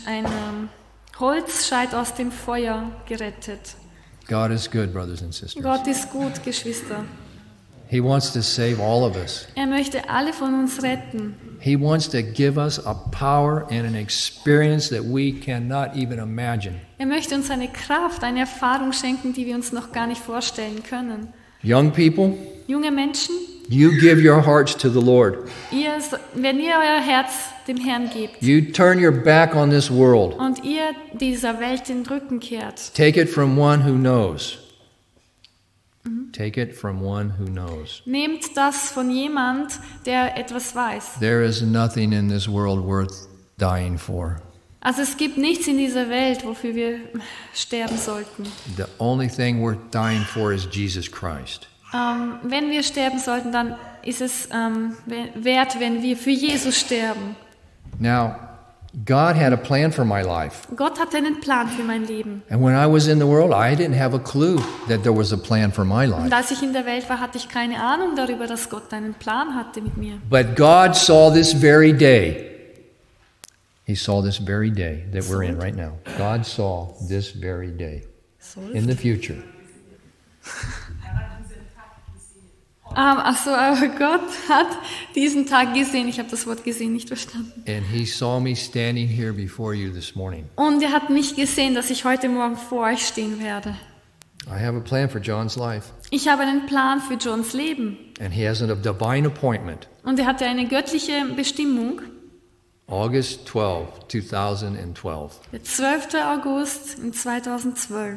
Holzscheit aus dem Feuer gerettet. God is good, brothers and sisters. Gott ist gut, Geschwister. He wants to save all of us. Er möchte alle von uns retten. He wants to give us a power and an experience that we cannot even imagine. Er möchte uns eine Kraft, eine Erfahrung schenken, die wir uns noch gar nicht vorstellen können. Young people, Junge Menschen, you give your hearts to the Lord. wenn ihr euer Herz dem Herrn gebt You turn your back on this world. und ihr dieser Welt den Rücken kehrt, Take it from one who knows. Take it from one who knows. nehmt das von jemand, der etwas weiß. There is nothing in this world worth dying for. Also es gibt nichts in dieser Welt, wofür wir sterben sollten. The only thing worth dying for is Jesus Christ. Wenn wir sterben sollten, dann ist es wert, wenn wir für Jesus sterben. Now, God had a plan for my life. Gott hat einen Plan für mein Leben. And when I was in the world, I didn't have a clue that there was a plan for my Und life. als ich in der Welt war, hatte ich keine Ahnung darüber, dass Gott einen Plan hatte mit mir. But God saw this very day. He saw this very day that we're in right now. God saw this very day in the future. Aber Gott hat diesen Tag gesehen. Ich habe das Wort gesehen nicht verstanden. And he saw me standing here before you this morning. Und er hat mich gesehen, dass ich heute Morgen vor euch stehen werde. I have a plan for John's life. Ich habe einen Plan für Johns Leben. And he has a divine appointment. Und er hatte eine göttliche Bestimmung. August 12, 2012. Der 12. August 2012.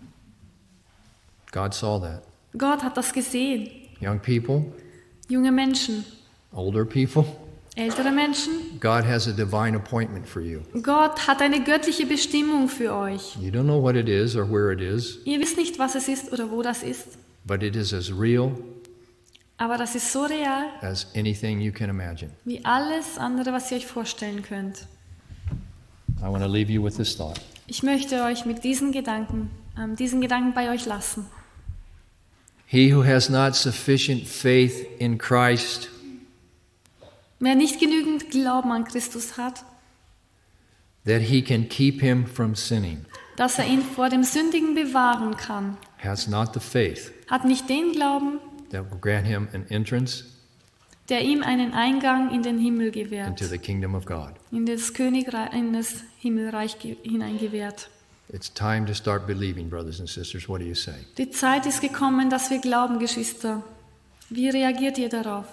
God saw that. Gott hat das gesehen. Young people, Junge Menschen, older people, ältere Menschen. God has a divine appointment for you. Gott hat eine göttliche Bestimmung für euch. You don't know what it is or where it is, Ihr wisst nicht, was es ist oder wo das ist. but it is as real Aber das ist so real, as anything you can imagine. wie alles andere, was ihr euch vorstellen könnt. I want to leave you with this thought. Ich möchte euch mit diesen Gedanken bei euch lassen. He who has not sufficient faith in Christ Wer nicht genügend Glauben an Christus hat, that he can keep him from sinning dass er ihn vor dem Sündigen bewahren kann, has not the faith hat nicht den Glauben, that will grant him an entrance der ihm einen Eingang in den Himmel gewährt, into the kingdom of God. in das Königreich, in das Himmelreich hineingewährt. It's time to start believing, brothers and sisters. What do you say? Die Zeit ist gekommen, dass wir glauben, Geschwister. Wie reagiert ihr darauf?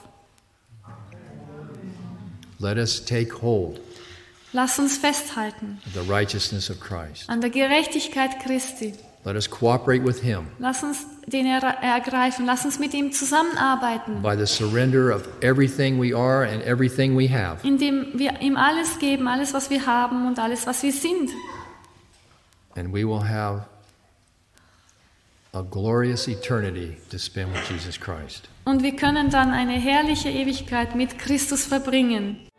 Let us take hold Lasst uns festhalten of the righteousness of Christ. an der Gerechtigkeit Christi. Let us cooperate with him Lass uns den ergreifen. Lass uns mit ihm zusammenarbeiten, by the surrender of everything we are and everything we have. indem wir ihm alles geben, alles, was wir haben und alles, was wir sind. And we will have a glorious eternity to spend with Jesus Christ. Und wir können dann eine herrliche Ewigkeit mit Christus verbringen.